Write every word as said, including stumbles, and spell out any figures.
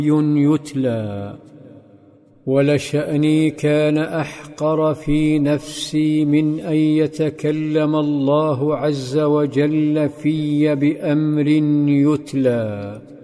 يتلى، ولشأني كان أحقر في نفسي من أن يتكلم الله عز وجل في بأمر يتلى.